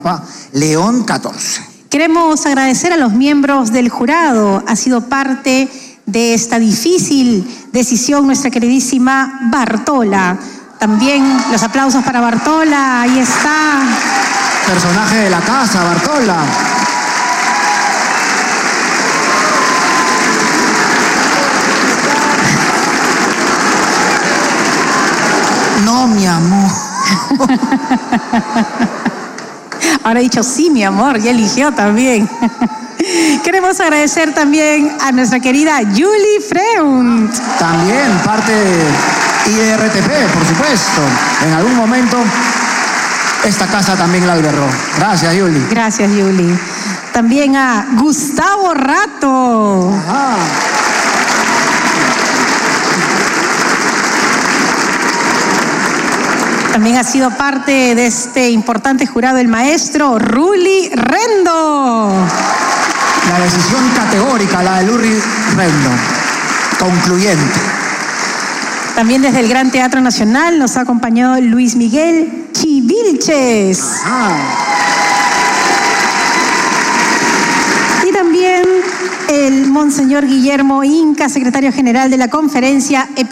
León 14. Queremos agradecer a los miembros del jurado. Ha sido parte de esta difícil decisión nuestra queridísima Bartola. También los aplausos para Bartola. Ahí está. Personaje de la casa, Bartola. No, mi amor. Ahora he dicho sí, mi amor, ya eligió también. Queremos agradecer también a nuestra querida Julie Freund. También parte de IRTP, por supuesto. En algún momento esta casa también la albergó. Gracias, Julie. Gracias, Julie. También a Gustavo Rato. Ajá. También ha sido parte de este importante jurado el maestro Ruli Rendo. La decisión categórica, la de Ruli Rendo. Concluyente. También desde el Gran Teatro Nacional nos ha acompañado Luis Miguel Chivilches. Ajá. Y también el Monseñor Guillermo Inca, secretario general de la Conferencia Episcopal.